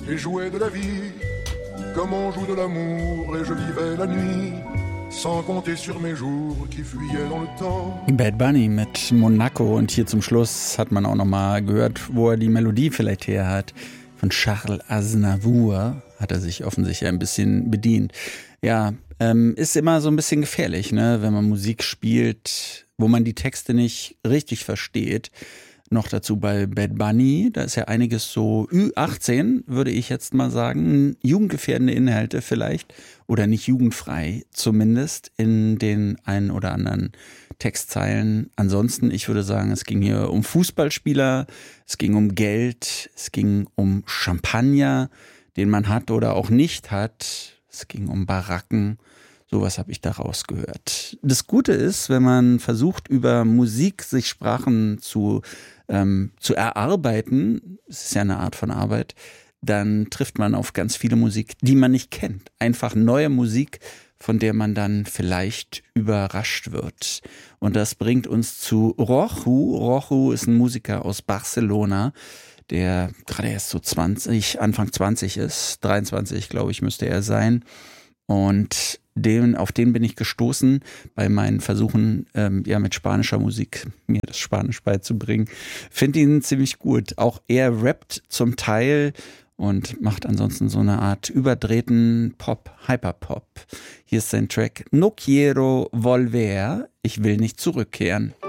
et jouais de la vie comme on joue de l'amour et je vivais la nuit sans compter sur mes jours qui fuyaient dans le temps. Bad Bunny mit Monaco und hier zum Schluss hat man auch nochmal gehört, wo er die Melodie vielleicht her hat. Von Charles Aznavour hat er sich offensichtlich ein bisschen bedient. Ja, ist immer so ein bisschen gefährlich, ne, wenn man Musik spielt, wo man die Texte nicht richtig versteht. Noch dazu bei Bad Bunny, da ist ja einiges so Ü18, würde ich jetzt mal sagen, jugendgefährdende Inhalte vielleicht oder nicht jugendfrei zumindest in den einen oder anderen Textzeilen. Ansonsten, ich würde sagen, es ging hier um Fußballspieler, es ging um Geld, es ging um Champagner, den man hat oder auch nicht hat, es ging um Baracken. Sowas habe ich da rausgehört. Das Gute ist, wenn man versucht, über Musik sich Sprachen zu erarbeiten, es ist ja eine Art von Arbeit, dann trifft man auf ganz viele Musik, die man nicht kennt. Einfach neue Musik, von der man dann vielleicht überrascht wird. Und das bringt uns zu Rochu. Rochu ist ein Musiker aus Barcelona, der gerade erst so Anfang 20 ist. 23, glaube ich, müsste er sein. Und auf den bin ich gestoßen bei meinen Versuchen, mit spanischer Musik mir das Spanisch beizubringen. Finde ihn ziemlich gut. Auch er rappt zum Teil und macht ansonsten so eine Art überdrehten Pop, Hyperpop. Hier ist sein Track No Quiero Volver, ich will nicht zurückkehren.